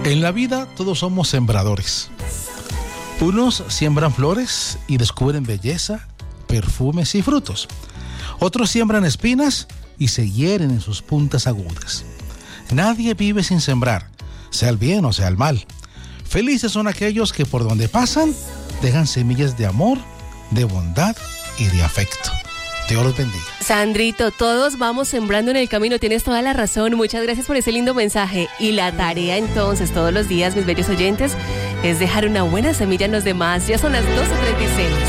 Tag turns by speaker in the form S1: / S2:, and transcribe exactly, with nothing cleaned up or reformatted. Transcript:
S1: En la vida todos somos sembradores. Unos siembran flores y descubren belleza, perfumes y frutos. Otros siembran espinas y se hieren en sus puntas agudas. Nadie vive sin sembrar, sea el bien o sea el mal. Felices son aquellos que por donde pasan dejan semillas de amor, de bondad y de afecto. Dios los bendiga.
S2: Sandrito, todos vamos sembrando en el camino, tienes toda la razón. Muchas gracias por ese lindo mensaje. Y la tarea entonces, todos los días, mis bellos oyentes, es dejar una buena semilla en los demás. Ya son las doce treinta y seis.